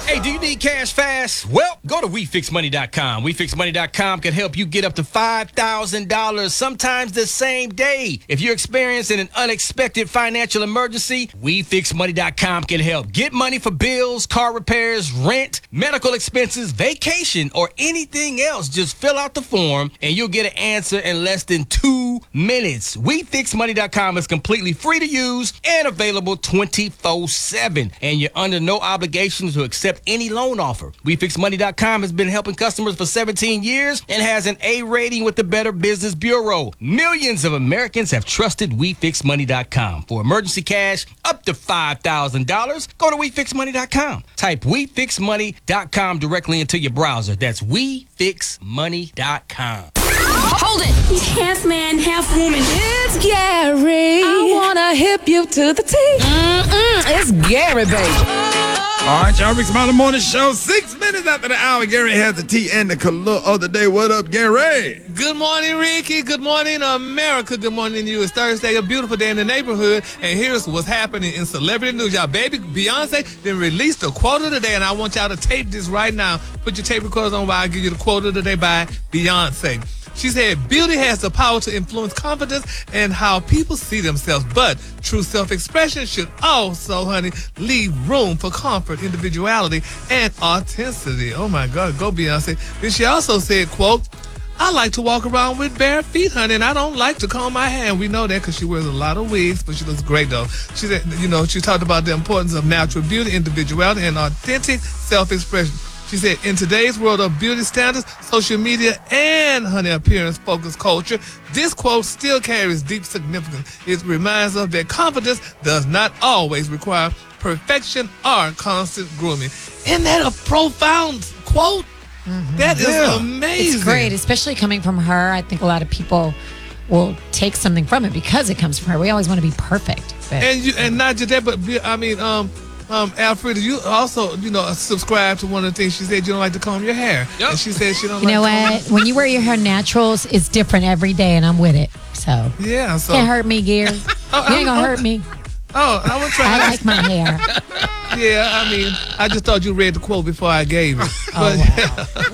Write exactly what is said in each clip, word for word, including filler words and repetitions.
Hey, do you need cash fast? Well, go to we fix money dot com. we fix money dot com can help you get up to five thousand dollars, sometimes the same day. If you're experiencing an unexpected financial emergency, we fix money dot com can help. Get money for bills, car repairs, rent, medical expenses, vacation, or anything else. Just fill out the form and you'll get an answer in less than two minutes. we fix money dot com is completely free to use and available twenty-four seven. And you're under no obligation to accept any loan offer. we fix money dot com has been helping customers for seventeen years and has an A rating with the Better Business Bureau. Millions of Americans have trusted we fix money dot com. For emergency cash up to five thousand dollars, go to we fix money dot com. Type we fix money dot com directly into your browser. That's we fix money dot com. Hold it! He's half man, half woman. It's Gary. I wanna hip you to the T. Mm-mm, it's Gary, baby. All right, y'all. Rick's Mountain Morning Show. Six minutes after the hour, Gary has the tea and the color of the day. What up, Gary? Good morning, Ricky. Good morning, America. Good morning to you. It's Thursday, a beautiful day in the neighborhood. And here's what's happening in celebrity news. Y'all, baby Beyonce then released a quote of the day, and I want y'all to tape this right now. Put your tape recorders on while I give you the quote of the day by Beyonce. She said, beauty has the power to influence confidence and how people see themselves, but true self-expression should also, honey, leave room for comfort, individuality, and authenticity. Oh, my God. Go, Beyonce. Then she also said, quote, I like to walk around with bare feet, honey, and I don't like to comb my hair. And we know that because she wears a lot of wigs, but she looks great, though. She said, you know, she talked about the importance of natural beauty, individuality, and authentic self-expression. She said, in today's world of beauty standards, social media, and, honey, appearance-focused culture, this quote still carries deep significance. It reminds us that confidence does not always require perfection or constant grooming. Isn't that a profound quote? Mm-hmm. That is yeah. amazing. It's great, especially coming from her. I think a lot of people will take something from it because it comes from her. We always want to be perfect. But, and you, and not just that, but, I mean, um, Um, Alfreda, you also, you know, subscribe to one of the things she said. You don't like to comb your hair. Yep. And she said she don't you like know to what? When you wear your hair naturals, it's different every day, and I'm with it. So, yeah. So. Can't hurt me, Gary. oh, you ain't going to oh, hurt me. Oh, I was trying. I like my hair. Yeah, I mean, I just thought you read the quote before I gave it. Oh, but,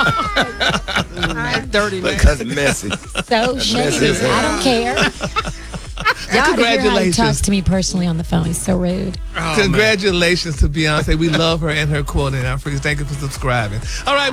wow. That's dirty, man. That's messy. So shady. I don't care. Y'all Congratulations. He talks to me personally on the phone. He's so rude. Oh, Congratulations man. to Beyonce. We love her and her quote. And Alfreda, thank you for subscribing. All right.